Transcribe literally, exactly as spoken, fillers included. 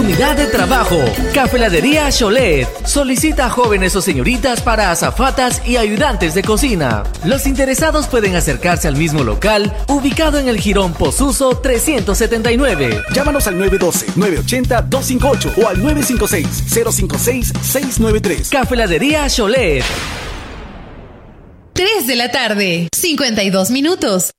oportunidad de trabajo. Cafeladería Cholet solicita jóvenes o señoritas para azafatas y ayudantes de cocina. Los interesados pueden acercarse al mismo local, ubicado en el Jirón Posuso trescientos setenta y nueve. Llámanos al nueve uno dos, nueve ocho cero, dos cinco ocho o al nueve cinco seis, cero cinco seis, seis nueve tres. Cafeladería Cholet. tres de la tarde, cincuenta y dos minutos.